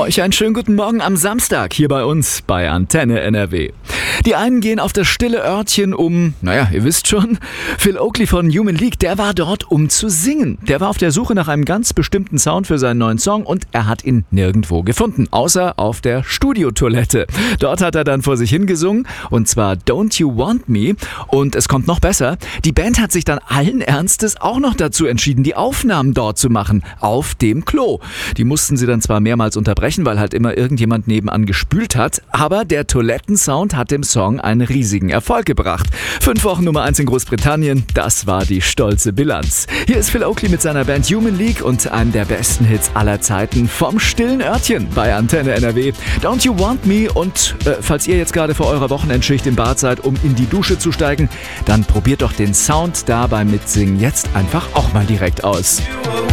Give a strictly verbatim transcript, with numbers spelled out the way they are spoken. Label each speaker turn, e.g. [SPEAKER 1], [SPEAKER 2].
[SPEAKER 1] Euch einen schönen guten Morgen am Samstag hier bei uns bei Antenne N R W. Die einen gehen auf das stille Örtchen, um, naja, ihr wisst schon, Phil Oakley von Human League, der war dort, um zu singen. Der war auf der Suche nach einem ganz bestimmten Sound für seinen neuen Song und er hat ihn nirgendwo gefunden, außer auf der Studiotoilette. Dort hat er dann vor sich hingesungen und zwar Don't You Want Me, und es kommt noch besser, die Band hat sich dann allen Ernstes auch noch dazu entschieden, die Aufnahmen dort zu machen, auf dem Klo. Die mussten sie dann zwar mehrmals unterbrechen, weil halt immer irgendjemand nebenan gespült hat, aber der Toilettensound hat dem Song einen riesigen Erfolg gebracht. Fünf Wochen Nummer eins in Großbritannien, das war die stolze Bilanz. Hier ist Phil Oakley mit seiner Band Human League und einem der besten Hits aller Zeiten vom stillen Örtchen bei Antenne N R W. Don't You Want Me, und äh, falls ihr jetzt gerade vor eurer Wochenendschicht im Bad seid, um in die Dusche zu steigen, dann probiert doch den Sound da beim Mitsingen jetzt einfach auch mal direkt aus.